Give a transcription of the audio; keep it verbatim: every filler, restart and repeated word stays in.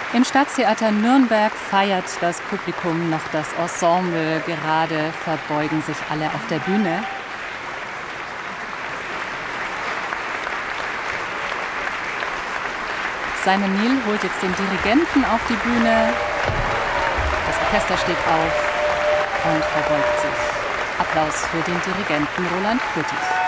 Im Staatstheater Nürnberg feiert das Publikum noch das Ensemble. Gerade verbeugen sich alle auf der Bühne. Simon Neil holt jetzt den Dirigenten auf die Bühne. Das Orchester steht auf und verbeugt sich. Applaus für den Dirigenten Roland Kürtig.